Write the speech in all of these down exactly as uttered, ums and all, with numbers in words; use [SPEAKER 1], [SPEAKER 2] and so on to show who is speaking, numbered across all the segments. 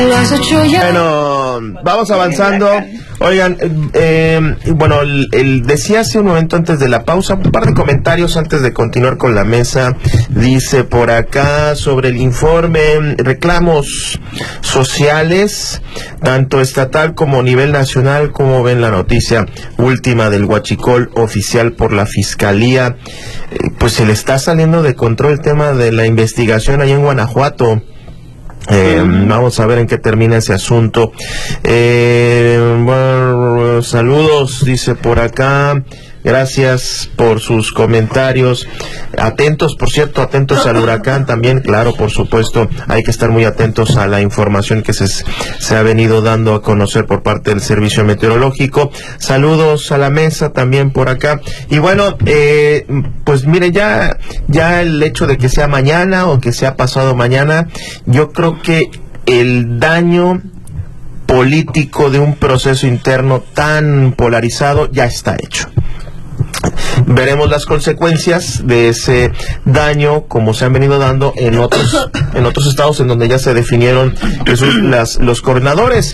[SPEAKER 1] Bueno, vamos avanzando. Oigan, eh, bueno, el, el, decía hace un momento antes de la pausa, un par de comentarios antes de continuar con la mesa. Dice por acá sobre el informe, reclamos sociales, tanto estatal como a nivel nacional. Como ven la noticia última del huachicol oficial por la Fiscalía? Eh, pues se le está saliendo de control el tema de la investigación allá en Guanajuato. Eh, vamos a ver en qué termina ese asunto. Eh, bueno, saludos, dice por acá. Gracias por sus comentarios. Atentos, por cierto, atentos al huracán también. Claro, por supuesto, hay que estar muy atentos a la información que se, se ha venido dando a conocer por parte del Servicio Meteorológico. Saludos a la mesa también por acá. Y bueno, eh, pues mire, ya, ya el hecho de que sea mañana o que sea pasado mañana, yo creo que el daño político de un proceso interno tan polarizado ya está hecho. Veremos las consecuencias de ese daño, como se han venido dando en otros en otros estados en donde ya se definieron las, los coordinadores.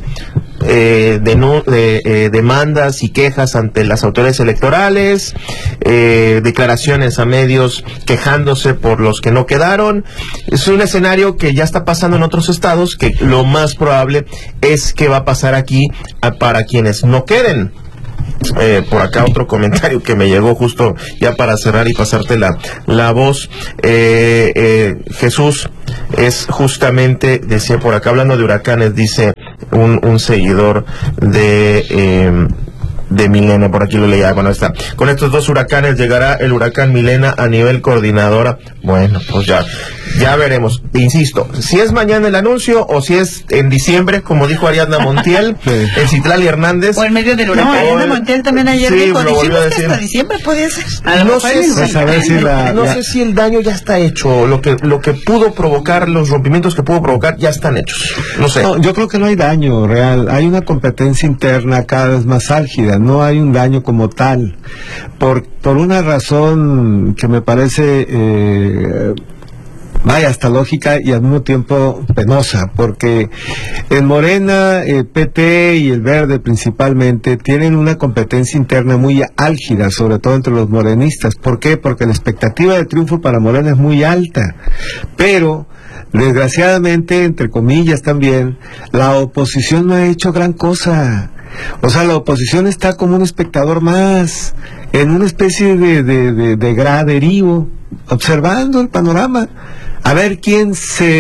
[SPEAKER 1] Eh, de, de eh, demandas y quejas ante las autoridades electorales, eh, declaraciones a medios quejándose por los que no quedaron. Es un escenario que ya está pasando en otros estados, que lo más probable es que va a pasar aquí a, para quienes no queden. Eh, por acá otro comentario que me llegó justo ya para cerrar y pasarte la, la voz. eh, eh, Jesús es justamente, decía por acá, hablando de huracanes, dice un, un seguidor de eh, de Milena, por aquí lo leía. Bueno, está. Con estos dos huracanes llegará el huracán Milena a nivel coordinadora. Bueno, pues ya, ya veremos. Insisto, si es mañana el anuncio o si es en diciembre, como dijo Ariadna Montiel, sí. El Citlali Hernández.
[SPEAKER 2] O en medio del huracán. No, Ariadna Montiel también ayer
[SPEAKER 1] sí,
[SPEAKER 2] dijo, dijimos que hasta diciembre puede ser.
[SPEAKER 1] A no sé, si, saber si la, no ya. sé si el daño ya está hecho, lo que lo que pudo provocar, los rompimientos que pudo provocar ya están hechos. No sé.
[SPEAKER 3] No, yo creo que no hay daño real, hay una competencia interna cada vez más álgida. No hay un daño como tal, por, por una razón que me parece, eh, vaya, hasta lógica y al mismo tiempo penosa, porque en Morena, el P T y el Verde principalmente tienen una competencia interna muy álgida, sobre todo entre los morenistas. ¿Por qué? Porque la expectativa de triunfo para Morena es muy alta, pero desgraciadamente, entre comillas también, la oposición no ha hecho gran cosa. O sea, la oposición está como un espectador más, en una especie de, de, de, de graderío, observando el panorama, a ver quién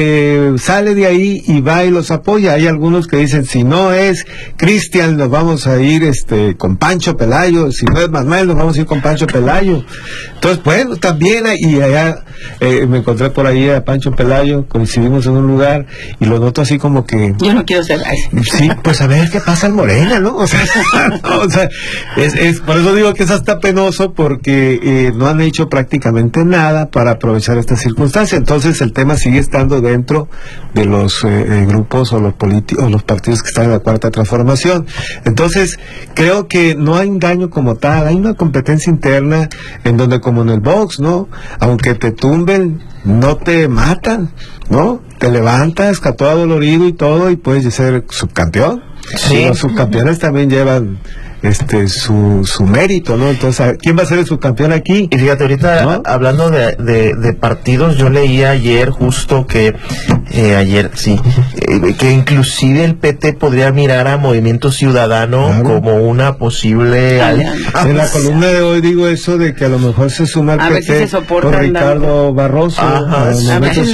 [SPEAKER 3] se sale de ahí y va y los apoya. Hay algunos que dicen, si no es Cristian, nos vamos a ir este con Pancho Pelayo, si no es Manuel, nos vamos a ir con Pancho Pelayo. Entonces, bueno, también, y allá eh, me encontré por ahí a Pancho Pelayo, coincidimos en un lugar, y lo noto así como que...
[SPEAKER 2] Yo no quiero ser ahí.
[SPEAKER 3] Sí, pues a ver qué pasa en Morena, ¿no? O sea, no, o sea es, es, por eso digo que es hasta penoso, porque eh, no han hecho prácticamente nada para aprovechar esta circunstancia. Entonces, el tema sigue estando dentro de los eh, grupos o los políticos o los partidos que están en la Cuarta Transformación. Entonces, creo que no hay un daño como tal, hay una competencia interna en donde, como en el box, ¿no? Aunque te tumben, no te matan, ¿no? Te levantas, a todo dolorido y todo, y puedes ser subcampeón. Sí. Los subcampeones también llevan este su su mérito, ¿no? Entonces, ¿quién va a ser el subcampeón aquí?
[SPEAKER 1] Y fíjate, ahorita, ¿no? Hablando de, de, de partidos, yo leí ayer justo que eh, ayer, sí, eh, que inclusive el P T podría mirar a Movimiento Ciudadano, claro, como una posible
[SPEAKER 3] alianza. En la columna de hoy digo eso de que a lo mejor se suma el
[SPEAKER 2] a
[SPEAKER 3] P T
[SPEAKER 2] si
[SPEAKER 3] por Ricardo Barroso.
[SPEAKER 1] Ajá,
[SPEAKER 3] a, a ver, si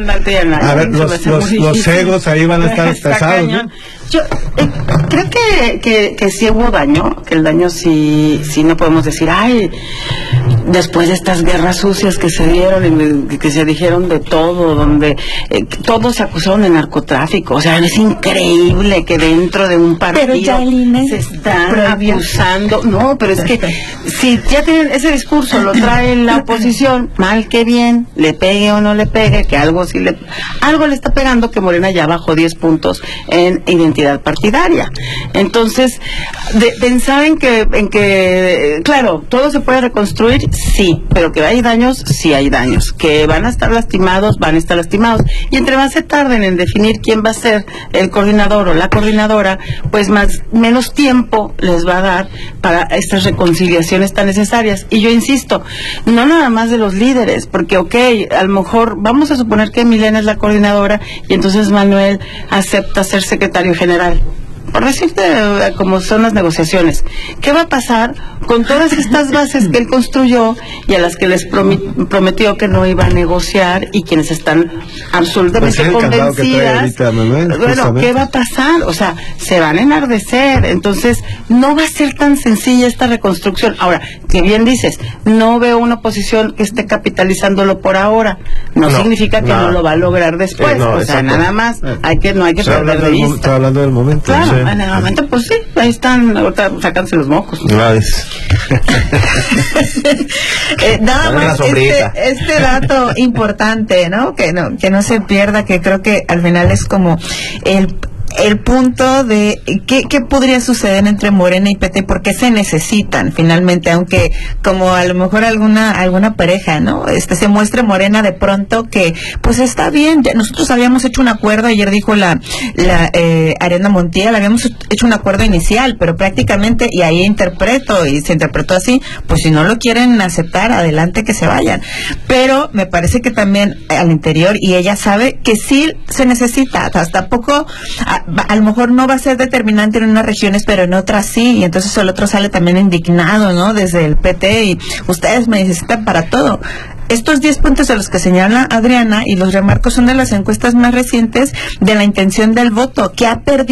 [SPEAKER 3] a ver los, los, los egos ahí van a estar pesados, ¿no?
[SPEAKER 2] Yo eh, creo que, que, que sí hubo daño, que el daño sí, sí no podemos decir, ay, después de estas guerras sucias que se dieron, y que se dijeron de todo, donde eh, todos se acusaron de narcotráfico, o sea, es increíble que dentro de un partido se están abusando, no, pero es que si ya tienen ese discurso, lo trae la oposición, mal que bien, le pegue o no le pegue, que algo sí le, algo le está pegando, que Morena ya bajó diez puntos en identidad partidaria. Entonces, de, pensar en que, en que, claro, todo se puede reconstruir, sí, pero que hay daños, sí hay daños. Que van a estar lastimados, van a estar lastimados. Y entre más se tarden en definir quién va a ser el coordinador o la coordinadora, pues más menos tiempo les va a dar para estas reconciliaciones tan necesarias. Y yo insisto, no nada más de los líderes, porque ok, a lo mejor vamos a suponer que Milena es la coordinadora y entonces Manuel acepta ser secretario general. Por decirte eh, cómo son las negociaciones. ¿Qué va a pasar con todas estas bases que él construyó y a las que les promi- prometió que no iba a negociar y quienes están absolutamente
[SPEAKER 3] Pues
[SPEAKER 2] convencidas?
[SPEAKER 3] Ahorita, Manuel,
[SPEAKER 2] bueno,
[SPEAKER 3] justamente.
[SPEAKER 2] ¿qué va a pasar? O sea, se van a enardecer. Entonces, no va a ser tan sencilla esta reconstrucción. Ahora, que bien dices, no veo una oposición que esté capitalizándolo por ahora. No, no significa que no. no lo va a lograr después. Eh, no, o sea, exacto. nada más, hay que, no hay que perder de vista.
[SPEAKER 3] Estoy hablando del momento.
[SPEAKER 2] Claro. Sí. En el momento, pues sí, ahí están sacándose los mocos.
[SPEAKER 4] eh, nada más este, este dato importante, ¿no? Que no que no se pierda, que creo que al final es como el el punto de qué, qué podría suceder entre Morena y P T, por qué se necesitan finalmente, aunque como a lo mejor alguna alguna pareja, ¿no? Este se muestre Morena de pronto que pues está bien. Ya nosotros habíamos hecho un acuerdo, ayer dijo la la eh, Ariadna Montiel, habíamos hecho un acuerdo inicial, pero prácticamente, y ahí interpreto y se interpretó así, pues si no lo quieren aceptar, adelante, que se vayan. Pero me parece que también al interior, y ella sabe que sí se necesita, hasta poco a, a lo mejor no va a ser determinante en unas regiones, pero en otras sí, y entonces el otro sale también indignado, ¿no? Desde el P T, y ustedes me necesitan para todo. Estos diez puntos de los que señala Adriana y los remarcos son de las encuestas más recientes de la intención del voto, que ha perdido